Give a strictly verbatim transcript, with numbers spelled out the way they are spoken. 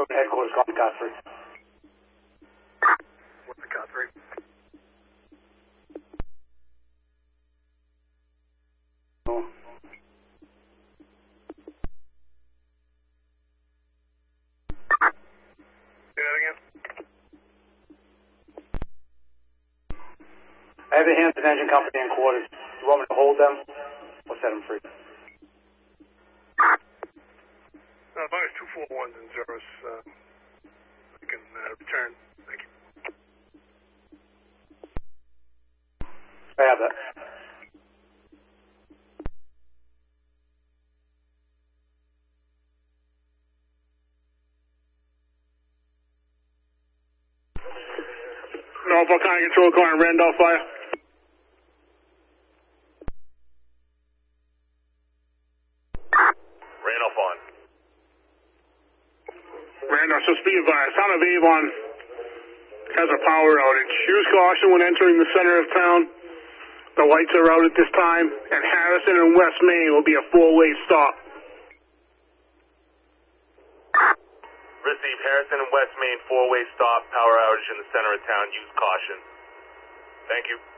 From headquarters, copy Cot three. What's the Cot three? Oh. Say that again? I have a Hampton Engine Company in quarters. You want me to hold them or set them free? No, as long as two four ones and zeros, uh, I can uh, return. Thank you. I have that. Norfolk County Control Car and Randolph fire. Randolph on. Randolph, so be advised, town of Avon has a power outage. Use caution when entering the center of town. The lights are out at this time, and Harrison and West Main will be a four-way stop. Receive Harrison and West Main four-way stop, power outage in the center of town. Use caution. Thank you.